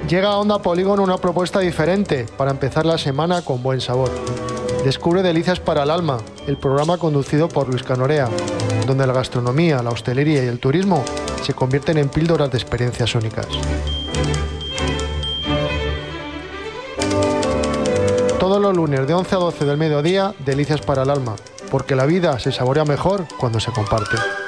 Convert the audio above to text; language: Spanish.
Llega a Onda Polígono una propuesta diferente para empezar la semana con buen sabor. Descubre Delicias para el Alma, el programa conducido por Luis Canorea, donde la gastronomía, la hostelería y el turismo se convierten en píldoras de experiencias únicas. Todos los lunes de 11 a 12 del mediodía, Delicias para el Alma, porque la vida se saborea mejor cuando se comparte.